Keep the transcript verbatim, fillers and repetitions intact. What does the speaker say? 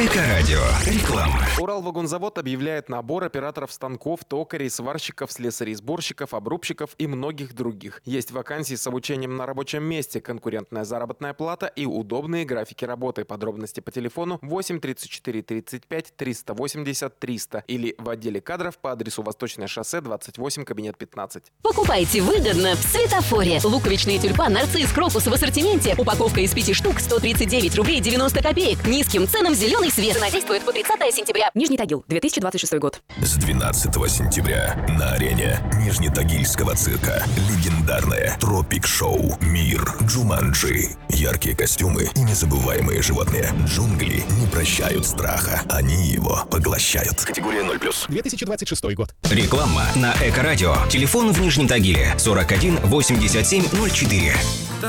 Эко-радио. Реклама. Уралвагонзавод объявляет набор операторов станков, токарей, сварщиков, слесарей-сборщиков, обрубщиков и многих других. Есть вакансии с обучением на рабочем месте, конкурентная заработная плата и удобные графики работы. Подробности по телефону восемь тридцать четыре тридцать пять триста восемьдесят триста или в отделе кадров по адресу Восточное шоссе, двадцать восемь, кабинет пятнадцать. Покупайте выгодно в Светофоре. Луковичные тюльпан, нарцисс, крокус в ассортименте. Упаковка из пяти штук сто тридцать девять рублей девяносто копеек. Низким ценам зеленый свет. Цена действует по тридцатое сентября. Нижний Тагил, две тысячи двадцать шестой год. С двенадцатого сентября на арене Нижнетагильского цирка легендарное тропик-шоу «Мир Джуманджи». Яркие костюмы и незабываемые животные. Джунгли не прощают страха. Они его поглощают. Категория ноль плюс. две тысячи двадцать шестой год. Реклама на Эко-радио. Телефон в Нижнем Тагиле сорок один восемьдесят семь ноль четыре.